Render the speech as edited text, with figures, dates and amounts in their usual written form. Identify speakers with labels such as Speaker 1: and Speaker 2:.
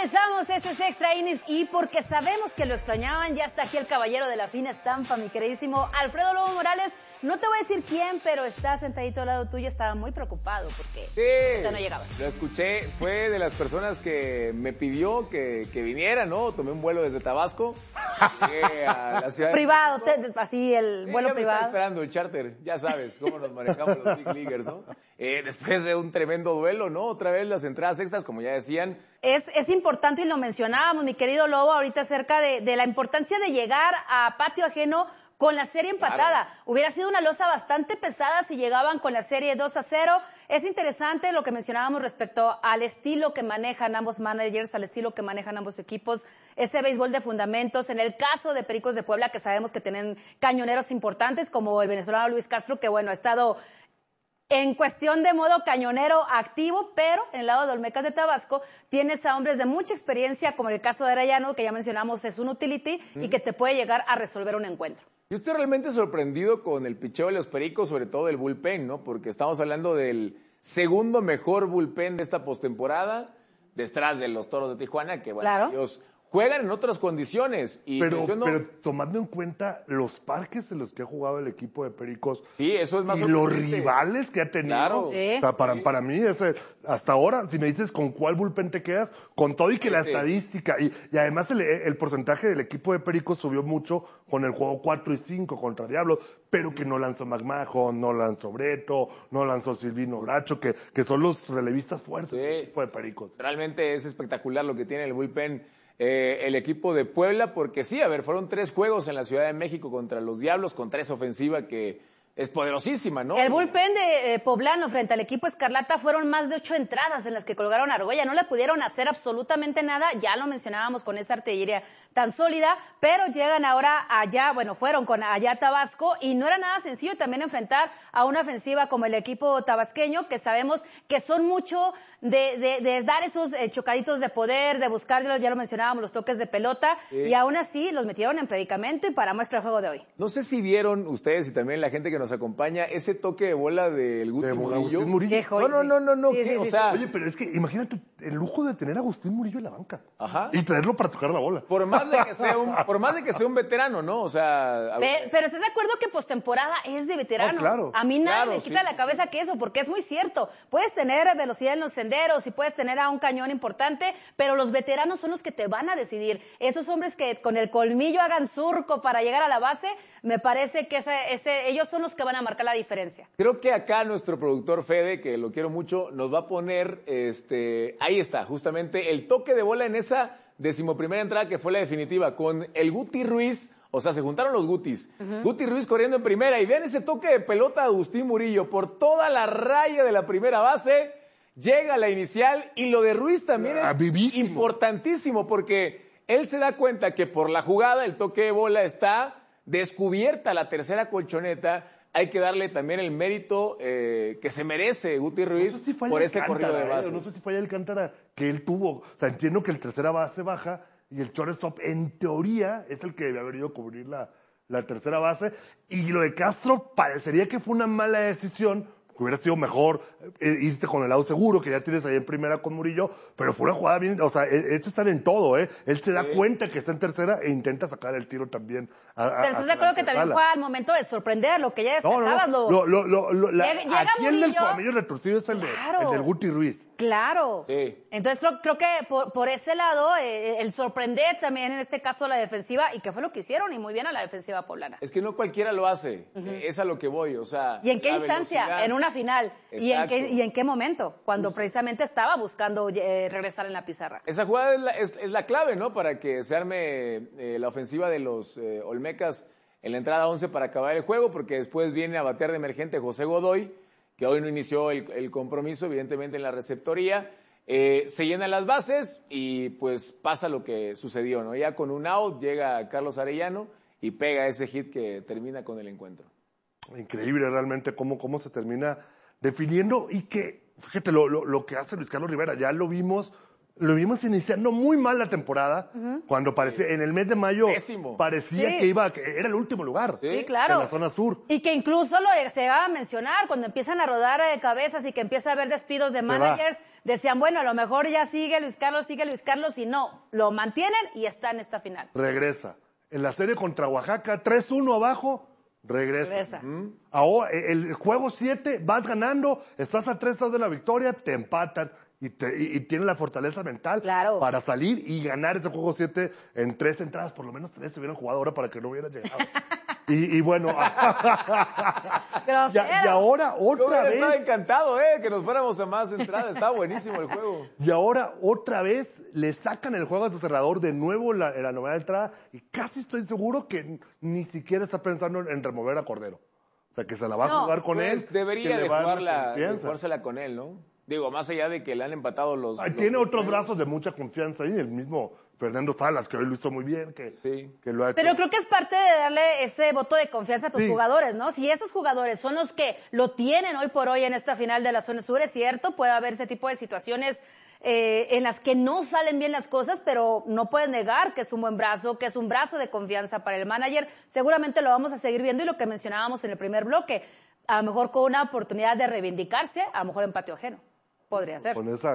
Speaker 1: Comenzamos este es Extra Innings y porque sabemos que lo extrañaban, ya está aquí el caballero de la fina estampa, mi queridísimo Alfredo Lobo Morales. No te voy a decir quién, pero está sentadito al lado tuyo, estaba muy preocupado porque
Speaker 2: sí,
Speaker 1: no llegabas.
Speaker 2: Lo escuché, fue de las personas que me pidió que viniera, ¿no? Tomé un vuelo desde Tabasco, llegué a la ciudad
Speaker 1: privado, así el vuelo
Speaker 2: ya
Speaker 1: privado.
Speaker 2: Me está esperando el charter, ya sabes cómo nos manejamos los Big Leaguers, ¿no? Después de un tremendo duelo, ¿no? Otra vez las entradas extras, como ya decían.
Speaker 1: Es importante y lo mencionábamos, mi querido Lobo, ahorita acerca de la importancia de llegar a patio ajeno con la serie empatada. Claro. Hubiera sido una losa bastante pesada si llegaban con la serie 2-0. Es interesante lo que mencionábamos respecto al estilo que manejan ambos managers, al estilo que manejan ambos equipos, ese béisbol de fundamentos. En el caso de Pericos de Puebla, que sabemos que tienen cañoneros importantes, como el venezolano Luis Castro, que bueno, ha estado en cuestión de modo cañonero activo, pero en el lado de Olmecas de Tabasco tienes a hombres de mucha experiencia, como el caso de Arellano, que ya mencionamos es un utility y que te puede llegar a resolver un encuentro.
Speaker 2: Yo estoy realmente sorprendido con el picheo de los Pericos, sobre todo el bullpen, ¿no? Porque estamos hablando del segundo mejor bullpen de esta postemporada, detrás de los Toros de Tijuana, que bueno,
Speaker 1: claro.
Speaker 2: Ellos juegan en otras condiciones. Y
Speaker 3: pero tomando en cuenta los parques en los que ha jugado el equipo de Pericos,
Speaker 2: sí, eso es más
Speaker 3: y los rivales que ha tenido,
Speaker 2: claro.
Speaker 1: Sí.
Speaker 3: O sea, para mí, hasta ahora, si me dices con cuál bullpen te quedas, con todo y que la estadística, y además el porcentaje del equipo de Pericos subió mucho con el juego 4 y 5 contra Diablos, pero que no lanzó McMahon, no lanzó Breto, no lanzó Silvino Bracho, que son los relevistas fuertes del equipo de Pericos.
Speaker 2: Realmente es espectacular lo que tiene el bullpen. El equipo de Puebla, porque sí, fueron 3 juegos en la Ciudad de México contra los Diablos, contra esa ofensiva que es poderosísima, ¿no?
Speaker 1: El bullpen de Poblano frente al equipo Escarlata fueron más de 8 entradas en las que colgaron a Argolla, no le pudieron hacer absolutamente nada, ya lo mencionábamos con esa artillería tan sólida, pero llegan ahora allá, fueron con allá a Tabasco y no era nada sencillo también enfrentar a una ofensiva como el equipo tabasqueño, que sabemos que son mucho de dar esos chocaditos de poder, de buscar, ya lo mencionábamos, los toques de pelota, y aún así los metieron en predicamento y para muestra el juego de hoy.
Speaker 2: No sé si vieron ustedes y también la gente que nos acompaña ese toque de bola del Guti Murillo. No.
Speaker 1: Sí,
Speaker 2: o sea,
Speaker 3: oye, pero es que imagínate el lujo de tener a Agustín Murillo en la banca.
Speaker 2: Ajá.
Speaker 3: Y traerlo para tocar la bola.
Speaker 2: Por más de que sea un veterano, ¿no? O sea,
Speaker 1: pero ¿estás de acuerdo que postemporada es de veteranos?
Speaker 3: Claro.
Speaker 1: A mí nada me quita la cabeza que eso, porque es muy cierto. Puedes tener velocidad en los senderos y puedes tener a un cañón importante, pero los veteranos son los que te van a decidir. Esos hombres que con el colmillo hagan surco para llegar a la base, me parece que ellos son los que van a marcar la diferencia.
Speaker 2: Creo que acá nuestro productor Fede, que lo quiero mucho, nos va a poner, ahí está, justamente el toque de bola en esa 11ª entrada que fue la definitiva, con el Guti Ruiz. O sea, se juntaron los Gutis. Guti Ruiz corriendo en primera. Y vean ese toque de pelota de Agustín Murillo por toda la raya de la primera base. Llega la inicial. Y lo de Ruiz también es importantísimo porque él se da cuenta que por la jugada, el toque de bola está descubierta la tercera colchoneta. Hay que darle también el mérito que se merece Guti Ruiz por ese corrido de base.
Speaker 3: No sé si fue Alcántara que él tuvo. O sea, entiendo que el tercera base baja y el shortstop, en teoría, es el que debe haber ido a cubrir la tercera base. Y lo de Castro parecería que fue una mala decisión, que hubiera sido mejor irte con el lado seguro, que ya tienes ahí en primera con Murillo, pero fue una jugada bien, o sea, es estar en todo, Él se da cuenta que está en tercera e intenta sacar el tiro también.
Speaker 1: Pero estás de acuerdo que también fue al momento de sorprender, lo que ya destacabas.
Speaker 3: Aquí el del colmillo retorcido es el del Guti Ruiz.
Speaker 1: Claro.
Speaker 2: Sí.
Speaker 1: Entonces creo que por ese lado, el sorprender también en este caso a la defensiva, y que fue lo que hicieron, y muy bien a la defensiva poblana.
Speaker 2: Es que no cualquiera lo hace, es a lo que voy, o sea.
Speaker 1: ¿Y en qué instancia? En una final. ¿Y en qué momento? Cuando precisamente estaba buscando regresar en la pizarra.
Speaker 2: Esa jugada es la clave, ¿no? Para que se arme la ofensiva de los Olmecas en la entrada 11 para acabar el juego, porque después viene a batear de emergente José Godoy, que hoy no inició el compromiso, evidentemente en la receptoría. Se llenan las bases y pues pasa lo que sucedió, ¿no? Ya con un out llega Carlos Arellano y pega ese hit que termina con el encuentro.
Speaker 3: Increíble realmente cómo se termina definiendo y que, fíjate, lo que hace Luis Carlos Rivera, ya lo vimos lo vimos iniciando muy mal la temporada, cuando parecía, en el mes de mayo,
Speaker 2: Pésimo.
Speaker 3: parecía
Speaker 1: Sí.
Speaker 3: que era el último lugar.
Speaker 1: Sí, claro.
Speaker 3: En la zona sur.
Speaker 1: Y que incluso se llegaba a mencionar, cuando empiezan a rodar cabezas y que empieza a haber despidos de managers, decían, bueno, a lo mejor ya sigue Luis Carlos, y no, lo mantienen y está en esta final.
Speaker 3: Regresa. En la serie contra Oaxaca, 3-1 abajo, regresa. Ahora, el juego 7, vas ganando, estás a 3 de la victoria, te empatan. Y tiene la fortaleza mental para salir y ganar ese juego 7 en 3 entradas. Por lo menos 3 se hubieran jugado ahora para que no hubieran llegado. y bueno. y ahora otra vez.
Speaker 2: Estaba encantado, que nos fuéramos a más entradas. Estaba buenísimo el juego.
Speaker 3: Y ahora otra vez le sacan el juego a su cerrador de nuevo en la novena entrada. Y casi estoy seguro que ni siquiera está pensando en remover a Cordero. O sea, que se la va a jugar con él.
Speaker 2: Debería de jugársela con él, ¿no? Digo, más allá de que le han empatado los...
Speaker 3: Tiene otros brazos de mucha confianza ahí, el mismo Fernando Salas, que hoy lo hizo muy bien, que lo ha hecho.
Speaker 1: Pero creo que es parte de darle ese voto de confianza a tus jugadores, ¿no? Si esos jugadores son los que lo tienen hoy por hoy en esta final de la zona sur, es cierto, puede haber ese tipo de situaciones en las que no salen bien las cosas, pero no puedes negar que es un buen brazo, que es un brazo de confianza para el manager. Seguramente lo vamos a seguir viendo, y lo que mencionábamos en el primer bloque, a lo mejor con una oportunidad de reivindicarse, a lo mejor en patio ajeno. Podría ser.
Speaker 3: Con esa